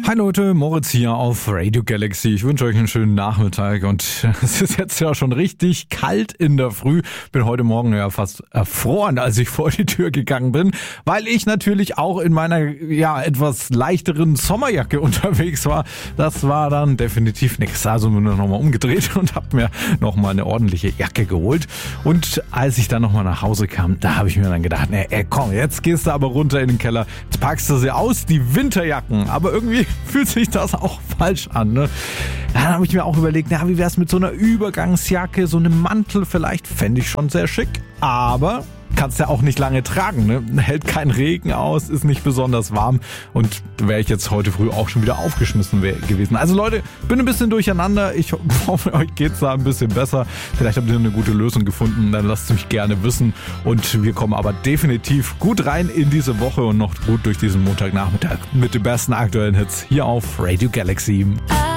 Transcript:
Hi Leute, Moritz hier auf Radio Galaxy. Ich wünsche euch einen schönen Nachmittag und es ist jetzt ja schon richtig kalt in der Früh. Bin heute Morgen ja fast erfroren, als ich vor die Tür gegangen bin, weil ich natürlich auch in meiner etwas leichteren Sommerjacke unterwegs war. Das war dann definitiv nichts. Also bin ich nochmal umgedreht und habe mir nochmal eine ordentliche Jacke geholt. Und als ich dann nochmal nach Hause kam, da habe ich mir dann gedacht, komm, jetzt gehst du aber runter in den Keller, jetzt packst du sie aus, die Winterjacken. Aber irgendwie fühlt sich das auch falsch an, ne? Ja, dann habe ich mir auch überlegt, wie wär's mit so einer Übergangsjacke, so einem Mantel vielleicht, fände ich schon sehr schick, aber kannst ja auch nicht lange tragen, ne? Hält keinen Regen aus, ist nicht besonders warm und wäre ich jetzt heute früh auch schon wieder aufgeschmissen gewesen. Also Leute, bin ein bisschen durcheinander, ich hoffe, euch geht's da ein bisschen besser. Vielleicht habt ihr eine gute Lösung gefunden, dann lasst es mich gerne wissen und wir kommen aber definitiv gut rein in diese Woche und noch gut durch diesen Montagnachmittag mit den besten aktuellen Hits hier auf Radio Galaxy.